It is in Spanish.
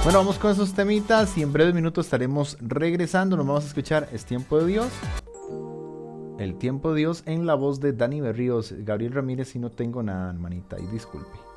Bueno, vamos con esos temitas y en breves minutos estaremos regresando. Nos vamos a escuchar Es Tiempo de Dios. El Tiempo de Dios en la voz de Dani Berríos. Gabriel Ramírez, si no tengo nada, hermanita, y disculpe.